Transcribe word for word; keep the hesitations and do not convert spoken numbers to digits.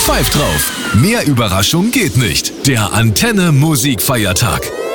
Pfeift drauf. Mehr Überraschung geht nicht. Der Antenne Musikfeiertag.